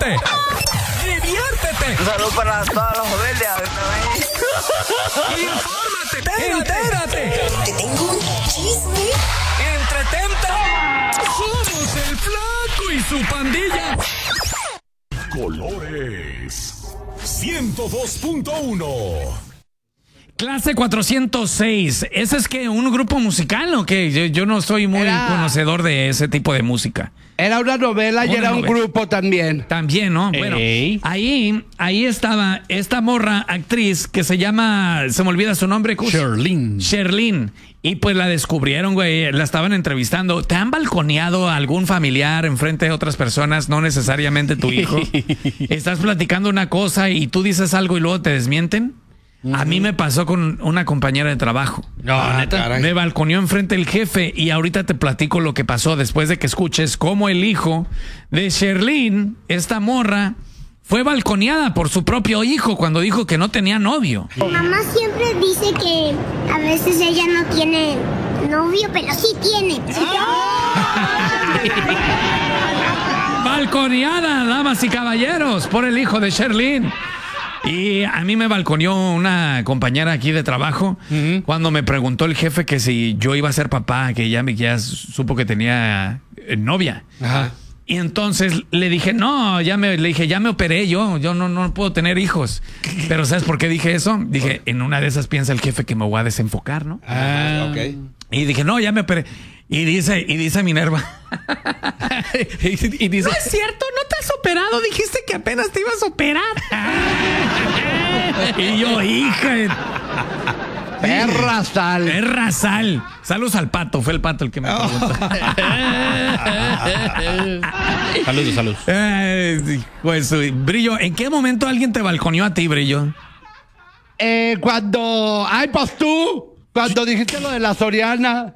ríete, diviértete. Un saludo para todos los jóvenes. Infórmate, entérate. Te tengo un chisme. Entretente. Somos el Flaco y su pandilla. Colores 102.1. Clase 406. ¿Ese es que un grupo musical o qué? Yo no soy muy conocedor de ese tipo de música. Era una novela y era un grupo también. También, ¿no? Bueno, ahí estaba esta morra actriz que se llama, se me olvida su nombre. Sherlyn. Y pues la descubrieron, güey, la estaban entrevistando. ¿Te han balconeado a algún familiar enfrente de otras personas, no necesariamente tu hijo? Estás platicando una cosa y tú dices algo y luego te desmienten. A mí me pasó con una compañera de trabajo. ¿Neta? Me balconeó enfrente el jefe y ahorita te platico lo que pasó después de que escuches cómo el hijo de Sherlyn, esta morra, fue balconeada por su propio hijo cuando dijo que no tenía novio. Mamá siempre dice que a veces ella no tiene novio, pero sí tiene. Balconeada, damas y caballeros, por el hijo de Sherlyn. Y a mí me balconeó una compañera aquí de trabajo cuando me preguntó el jefe que si yo iba a ser papá, que ya supo que tenía novia. Ajá. Y entonces le dije, ya me operé yo no puedo tener hijos. Pero ¿sabes por qué dije eso? Dije, en una de esas piensa el jefe que me voy a desenfocar, ¿no? Ok. Y dije, no, ya me operé. Y dice Minerva. y dice, no es cierto, no te has operado, dijiste que apenas te ibas a operar. Y yo, hija. Perra sal. Saludos al pato, fue el pato el que me preguntó. Saludos. Pues, Brillo, ¿en qué momento alguien te balconeó a ti, Brillo? Cuando dijiste lo de la Soriana.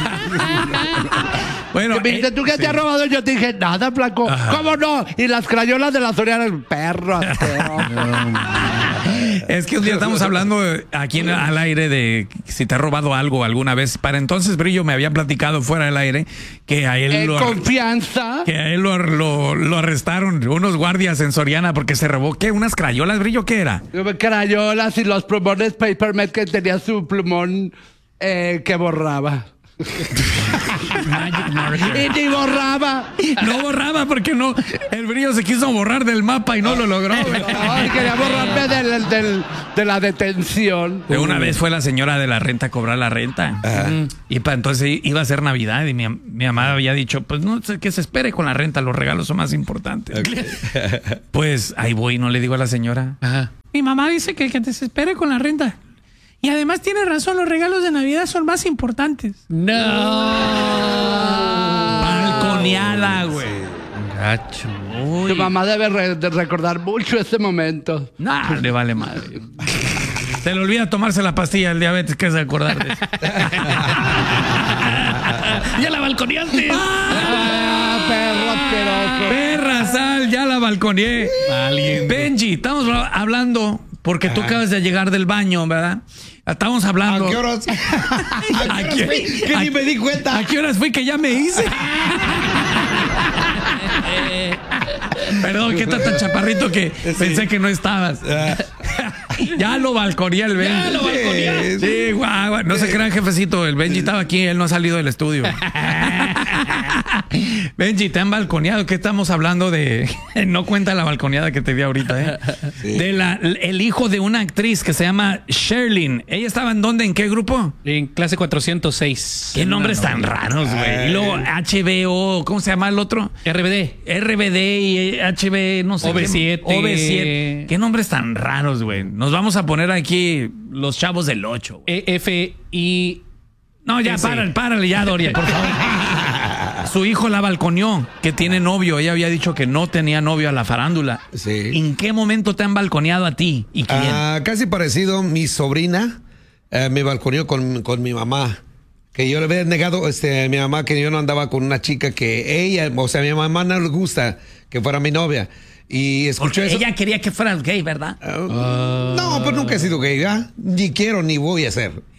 Bueno, me dijiste, ¿tú qué te has robado? Yo te dije, nada, Flaco. Ajá. ¿Cómo no? Y las crayolas de la Soriana, perro. Es que un día estamos hablando aquí al aire de si te ha robado algo alguna vez. Para entonces, Brillo me había platicado fuera del aire que a él confianza. Que a él lo arrestaron unos guardias en Soriana porque se robó, ¿qué? ¿Unas crayolas, Brillo? ¿Qué era? Crayolas y los plumones Papermate que tenía su plumón que borraba. Y ni borraba. No borraba porque no. El Brillo se quiso borrar del mapa y no lo logró. Quería borrarme de la detención. De una vez fue la señora de la renta a cobrar la renta. Y para entonces iba a ser Navidad y mi mamá había dicho, pues no sé, que se espere con la renta, los regalos son más importantes. Okay. Pues ahí voy y no le digo a la señora. Mi mamá dice que se espere con la renta. Y además tiene razón, los regalos de Navidad son más importantes. No. Balconeada, güey. Gacho. Tu mamá debe de recordar mucho ese momento. No, le vale madre. Se le olvida tomarse la pastilla del diabetes, que es acordar de eso. ¡Ya la balconeaste! Perro asqueroso. Perra sal, ya la balconeé. Benji, estamos hablando porque tú acabas de llegar del baño, ¿verdad? Estamos hablando. ¿A qué horas? ¿A qué horas fui? Que ni me di cuenta. ¿A qué horas fui que ya me hice? Perdón, que está tan chaparrito que pensé que no estabas. Ya lo balconeé el Benji. Ya lo balconeé. Sí, guau. No se crean, jefecito. El Benji estaba aquí, él no ha salido del estudio. Benji, te han balconeado. ¿Qué estamos hablando de? No cuenta la balconeada que te di ahorita, ¿eh? Sí. El hijo de una actriz que se llama Sherlyn. ¿Ella estaba en dónde? ¿En qué grupo? En clase 406. ¿Qué nombres tan raros, güey? Y luego HBO, ¿cómo se llama el otro? RBD y HB, no sé. OV7. OV7. ¿Qué nombres tan raros, güey? Nos vamos a poner aquí los chavos del 8. EFI. No, ya, párale ya, Doria, por favor. Su hijo la balconeó, que tiene novio. Ella había dicho que no tenía novio a la farándula. Sí. ¿En qué momento te han balconeado a ti? ¿Y quién? Casi parecido, mi sobrina me balconeó con mi mamá. Que yo le había negado a mi mamá que yo no andaba con una chica que ella, o sea, a mi mamá no le gusta que fuera mi novia. Y escuchó eso. Ella quería que fueras gay, ¿verdad? No, pues nunca he sido gay, ¿verdad? Ni quiero ni voy a ser.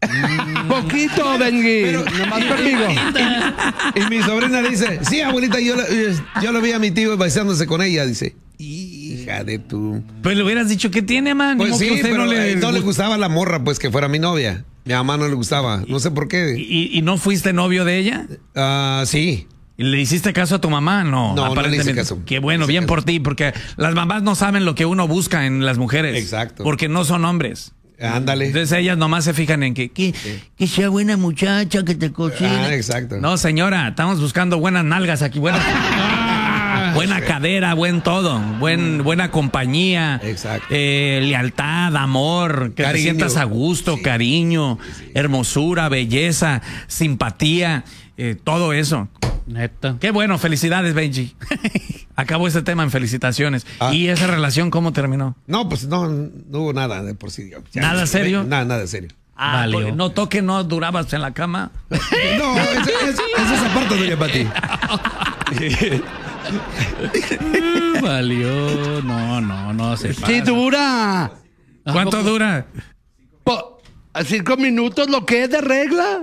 Poquito, Benji. Nomás conmigo. Y mi sobrina dice, sí, abuelita, yo lo vi a mi tío besándose con ella. Dice, hija de tu... Pues le hubieras dicho, ¿qué tiene, man? Pues ¿Cómo que sí, usted pero no le gustaba la morra, pues que fuera mi novia. Mi mamá no le gustaba, no sé por qué. ¿Y no fuiste novio de ella? Sí. ¿Y le hiciste caso a tu mamá? No, No le hice aparentemente. caso. Qué bueno, No le hice bien caso. por ti, porque las mamás no saben lo que uno busca en las mujeres. Exacto. Porque no son hombres. Ándale. Entonces ellas nomás se fijan en que sea buena muchacha, que te cocine. Exacto. No, señora, estamos buscando buenas nalgas aquí, buena cadera, buen todo, buena compañía, Exacto. lealtad, amor, que te Cariño. sientas a gusto, cariño, hermosura, belleza, simpatía, todo eso. Neta. Qué bueno, felicidades, Benji. Acabó este tema en felicitaciones. ¿Y esa relación cómo terminó? No, pues no hubo nada de por sí. Ya, ¿Nada serio? Nada serio. Valió. Porque no toque, no durabas en la cama. No, es esa parte, doña Pati. Valió. No se pasa. Sí, dura. ¿Cuánto dura? 5 minutos, lo que es de regla.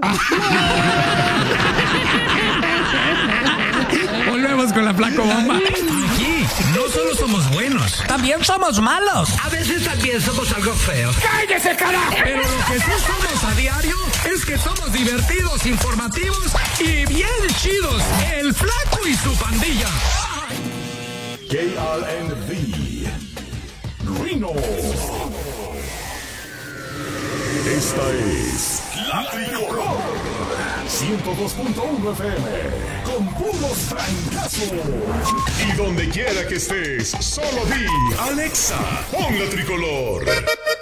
Volvemos con la flaco bomba. Aquí no solo somos buenos, también somos malos. A veces también somos algo feos. ¡Cállese, carajo! Pero lo que sí somos a diario es que somos divertidos, informativos y bien chidos. El Flaco y su pandilla. KRNV Reno. Esta es La Tricolor 102.1 FM con puros francazos. Y donde quiera que estés, solo di Alexa, pon La Tricolor.